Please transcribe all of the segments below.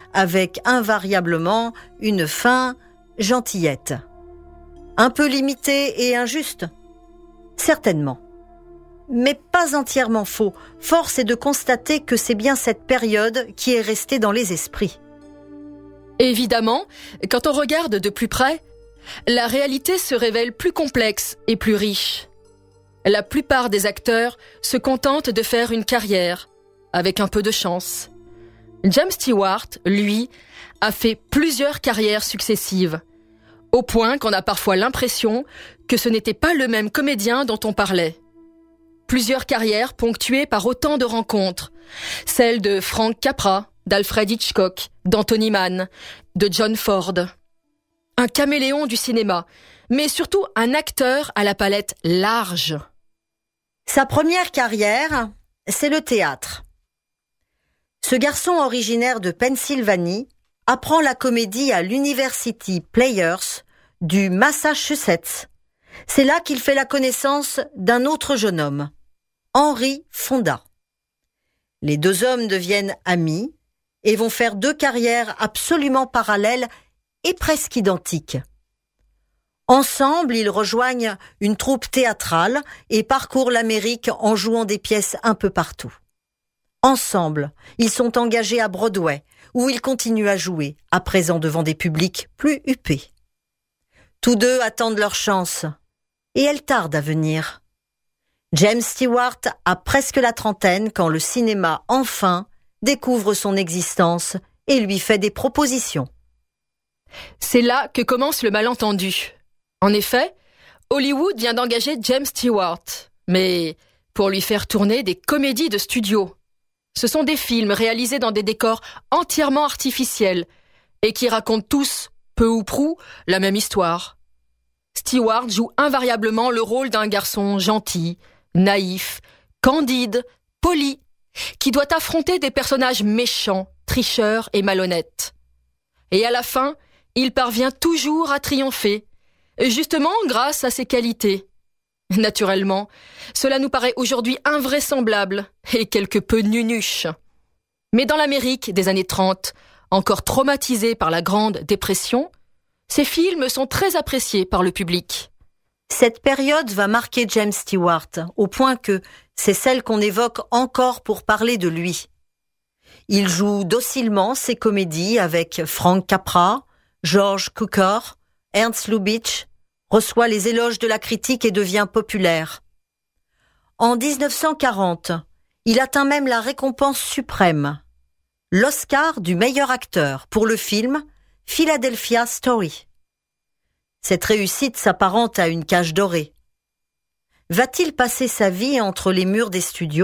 avec invariablement une fin gentillette. Un peu limitée et injuste ? Certainement. Mais pas entièrement faux. Force est de constater que c'est bien cette période qui est restée dans les esprits. Évidemment, quand on regarde de plus près, la réalité se révèle plus complexe et plus riche. La plupart des acteurs se contentent de faire une carrière, avec un peu de chance. James Stewart, lui, a fait plusieurs carrières successives, au point qu'on a parfois l'impression que ce n'était pas le même comédien dont on parlait. Plusieurs carrières ponctuées par autant de rencontres, celles de Frank Capra, d'Alfred Hitchcock, d'Anthony Mann, de John Ford. Un caméléon du cinéma, mais surtout un acteur à la palette large. Sa première carrière, c'est le théâtre. Ce garçon originaire de Pennsylvanie apprend la comédie à l'University Players du Massachusetts. C'est là qu'il fait la connaissance d'un autre jeune homme, Henry Fonda. Les deux hommes deviennent amis et vont faire deux carrières absolument parallèles et presque identiques. Ensemble, ils rejoignent une troupe théâtrale et parcourent l'Amérique en jouant des pièces un peu partout. Ensemble, ils sont engagés à Broadway, où ils continuent à jouer, à présent devant des publics plus huppés. Tous deux attendent leur chance, et elle tarde à venir. James Stewart a presque la trentaine quand le cinéma, enfin, découvre son existence et lui fait des propositions. C'est là que commence le malentendu. En effet, Hollywood vient d'engager James Stewart, mais pour lui faire tourner des comédies de studio. Ce sont des films réalisés dans des décors entièrement artificiels et qui racontent tous, peu ou prou, la même histoire. Stewart joue invariablement le rôle d'un garçon gentil, naïf, candide, poli, qui doit affronter des personnages méchants, tricheurs et malhonnêtes. Et à la fin, il parvient toujours à triompher, justement grâce à ses qualités. Naturellement, cela nous paraît aujourd'hui invraisemblable et quelque peu nunuche. Mais dans l'Amérique des années 30, encore traumatisée par la Grande Dépression, ces films sont très appréciés par le public. Cette période va marquer James Stewart, au point que c'est celle qu'on évoque encore pour parler de lui. Il joue docilement ses comédies avec Frank Capra, George Cukor, Ernst Lubitsch, reçoit les éloges de la critique et devient populaire. En 1940, il atteint même la récompense suprême, l'Oscar du meilleur acteur pour le film Philadelphia Story. Cette réussite s'apparente à une cage dorée. Va-t-il passer sa vie entre les murs des studios ?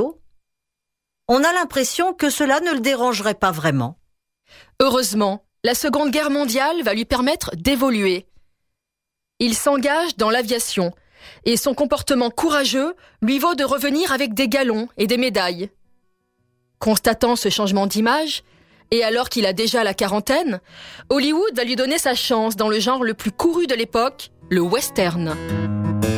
On a l'impression que cela ne le dérangerait pas vraiment. Heureusement, la Seconde Guerre mondiale va lui permettre d'évoluer. Il s'engage dans l'aviation et son comportement courageux lui vaut de revenir avec des galons et des médailles. Constatant ce changement d'image, et alors qu'il a déjà la quarantaine, Hollywood va lui donner sa chance dans le genre le plus couru de l'époque, le western.